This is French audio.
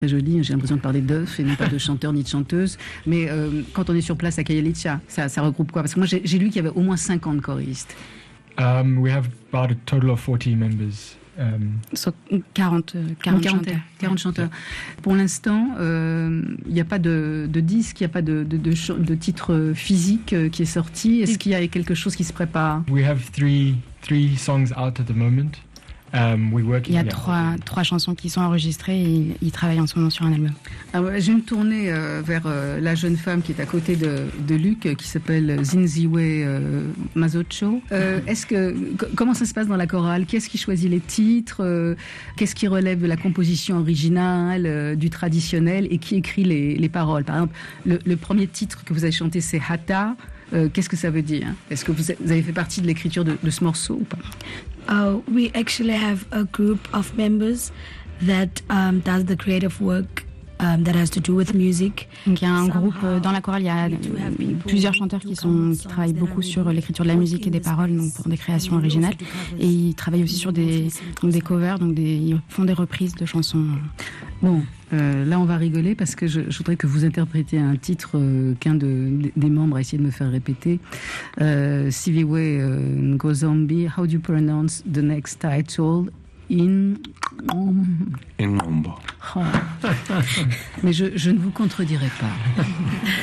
Très joli, j'ai l'impression de parler d'œufs et non pas de chanteur ni de chanteuse. Mais quand on est sur place à Khayelitsha, ça regroupe quoi? Parce que moi j'ai lu qu'il y avait au moins 50 choristes. We have about a total of 40 members. 40 chanteurs. Pour l'instant, il n'y a pas de disque, il n'y a pas de titre physique qui est sorti. Est-ce qu'il y a quelque chose qui se prépare? We have three songs out at the moment. Il y a trois chansons qui sont enregistrées et ils travaillent en ce moment sur un album. J'ai une tournée vers la jeune femme qui est à côté de Luc, qui s'appelle Zinziwe Mazocho. Comment ça se passe dans la chorale? Qui est-ce qui choisit les titres? Qu'est-ce qui relève de la composition originale, du traditionnel, et qui écrit les paroles? Par exemple, le premier titre que vous avez chanté, c'est Hata. Qu'est-ce que ça veut dire? Est-ce que vous avez fait partie de l'écriture de ce morceau ou pas? We actually have a group of members that does the creative work that has to do with music. Donc il y a un groupe dans la chorale, il y a plusieurs chanteurs qui travaillent beaucoup sur l'écriture de la musique et des paroles, donc pour des créations originales, et ils travaillent aussi sur des covers, donc ils font des reprises de chansons. Bon, là on va rigoler parce que je voudrais que vous interprétiez un titre qu'un des membres a essayé de me faire répéter. Siviwe Ngozombi, how do you pronounce the next title? Ingombo. Oh. Mais je ne vous contredirai pas.